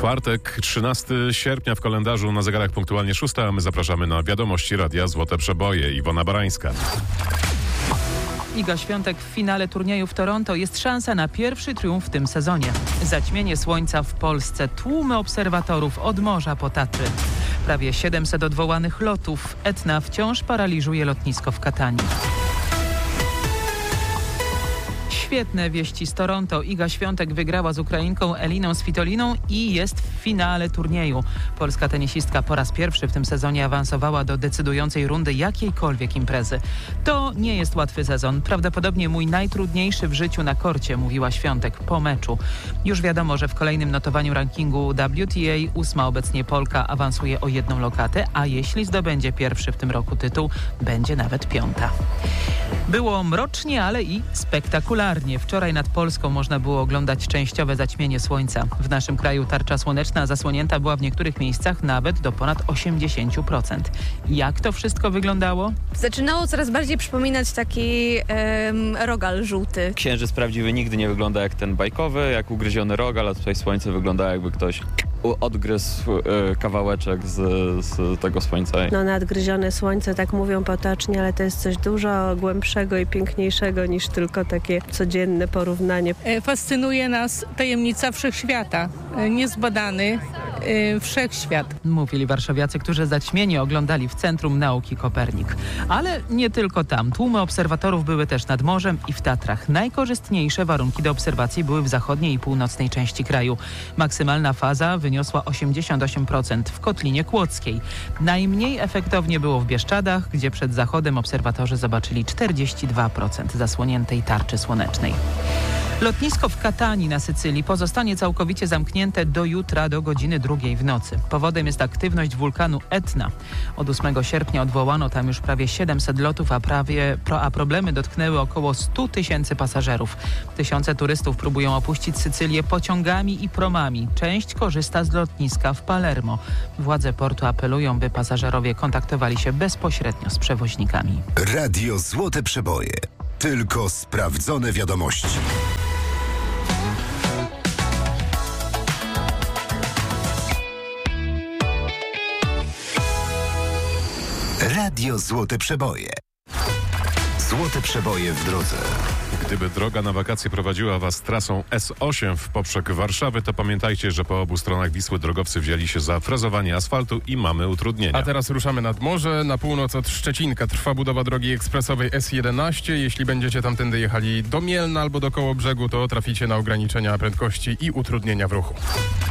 Czwartek, 13 sierpnia w kalendarzu, na zegarach punktualnie 6, a my zapraszamy na wiadomości Radia Złote Przeboje. Iwona Barańska. Iga Świątek w finale turnieju w Toronto. Jest szansa na pierwszy triumf w tym sezonie. Zaćmienie słońca w Polsce. Tłumy obserwatorów od morza po Tatry. Prawie 700 odwołanych lotów. Etna wciąż paraliżuje lotnisko w Katanii. Świetne wieści z Toronto. Iga Świątek wygrała z Ukrainką Eliną Svitoliną i jest w finale turnieju. Polska tenisistka po raz pierwszy w tym sezonie awansowała do decydującej rundy jakiejkolwiek imprezy. To nie jest łatwy sezon. Prawdopodobnie mój najtrudniejszy w życiu na korcie, mówiła Świątek po meczu. Już wiadomo, że w kolejnym notowaniu rankingu WTA 8 obecnie Polka awansuje o 1 lokatę, a jeśli zdobędzie pierwszy w tym roku tytuł, będzie nawet 5. Było mrocznie, ale i spektakularnie. Wczoraj nad Polską można było oglądać częściowe zaćmienie słońca. W naszym kraju tarcza słoneczna zasłonięta była w niektórych miejscach nawet do ponad 80%. Jak to wszystko wyglądało? Zaczynało coraz bardziej przypominać taki rogal żółty. Księżyc prawdziwy nigdy nie wygląda jak ten bajkowy, jak ugryziony rogal, a tutaj słońce wygląda jakby ktoś odgryzł kawałeczek z tego słońca. No, nadgryzione słońce, tak mówią potocznie, ale to jest coś dużo głębszego i piękniejszego niż tylko takie codzienne porównanie. Fascynuje nas tajemnica wszechświata, niezbadany wszechświat. Mówili warszawiacy, którzy zaćmienie oglądali w Centrum Nauki Kopernik. Ale nie tylko tam. Tłumy obserwatorów były też nad morzem i w Tatrach. Najkorzystniejsze warunki do obserwacji były w zachodniej i północnej części kraju. Maksymalna faza wyniosła 88% w Kotlinie Kłodzkiej. Najmniej efektownie było w Bieszczadach, gdzie przed zachodem obserwatorzy zobaczyli 42% zasłoniętej tarczy słonecznej. Lotnisko w Katanii na Sycylii pozostanie całkowicie zamknięte do jutra do godziny 2 w nocy. Powodem jest aktywność wulkanu Etna. Od 8 sierpnia odwołano tam już prawie 700 lotów, a problemy dotknęły około 100 000 pasażerów. Tysiące turystów próbują opuścić Sycylię pociągami i promami. Część korzysta z lotniska w Palermo. Władze portu apelują, by pasażerowie kontaktowali się bezpośrednio z przewoźnikami. Radio Złote Przeboje. Tylko sprawdzone wiadomości. Radio Złote Przeboje. Złote Przeboje w drodze. Gdyby droga na wakacje prowadziła Was trasą S8 w poprzek Warszawy, to pamiętajcie, że po obu stronach Wisły drogowcy wzięli się za frezowanie asfaltu i mamy utrudnienia. A teraz ruszamy nad morze. Na północ od Szczecinka trwa budowa drogi ekspresowej S11. Jeśli będziecie tamtędy jechali do Mielna albo do Kołobrzegu, to traficie na ograniczenia prędkości i utrudnienia w ruchu.